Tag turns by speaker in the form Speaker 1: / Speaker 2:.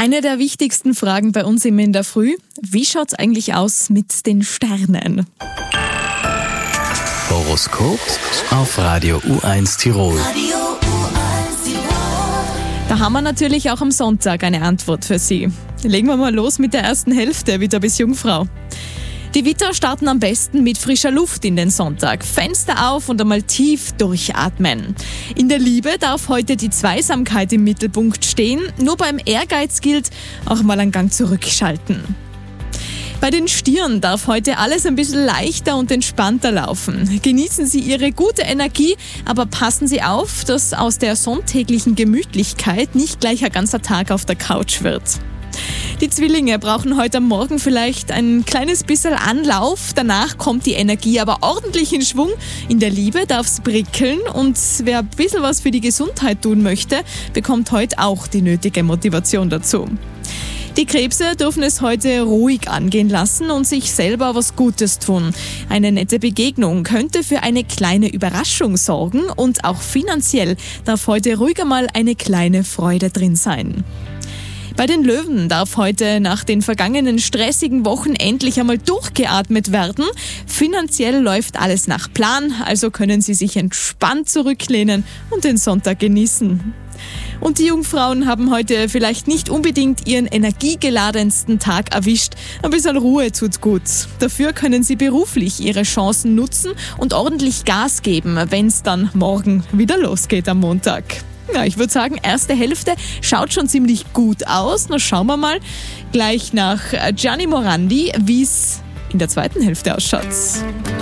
Speaker 1: Eine der wichtigsten Fragen bei uns immer in der Früh: Wie schaut's eigentlich aus mit den Sternen?
Speaker 2: Horoskop auf Radio U1 Tirol.
Speaker 1: Da haben wir natürlich auch am Sonntag eine Antwort für Sie. Legen wir mal los mit der ersten Hälfte, Widder bis Jungfrau. Die Widder starten am besten mit frischer Luft in den Sonntag. Fenster auf und einmal tief durchatmen. In der Liebe darf heute die Zweisamkeit im Mittelpunkt stehen. Nur beim Ehrgeiz gilt, auch mal einen Gang zurückschalten. Bei den Stieren darf heute alles ein bisschen leichter und entspannter laufen. Genießen Sie Ihre gute Energie, aber passen Sie auf, dass aus der sonntäglichen Gemütlichkeit nicht gleich ein ganzer Tag auf der Couch wird. Die Zwillinge brauchen heute am Morgen vielleicht ein kleines bisschen Anlauf, danach kommt die Energie aber ordentlich in Schwung. In der Liebe darf es prickeln und wer ein bisschen was für die Gesundheit tun möchte, bekommt heute auch die nötige Motivation dazu. Die Krebse dürfen es heute ruhig angehen lassen und sich selber was Gutes tun. Eine nette Begegnung könnte für eine kleine Überraschung sorgen und auch finanziell darf heute ruhiger mal eine kleine Freude drin sein. Bei den Löwen darf heute nach den vergangenen stressigen Wochen endlich einmal durchgeatmet werden. Finanziell läuft alles nach Plan, also können Sie sich entspannt zurücklehnen und den Sonntag genießen. Und die Jungfrauen haben heute vielleicht nicht unbedingt ihren energiegeladensten Tag erwischt. Ein bisschen Ruhe tut gut. Dafür können Sie beruflich Ihre Chancen nutzen und ordentlich Gas geben, wenn es dann morgen wieder losgeht am Montag. Ja, ich würde sagen, erste Hälfte schaut schon ziemlich gut aus. Na, schauen wir mal gleich nach Gianni Morandi, wie es in der zweiten Hälfte ausschaut.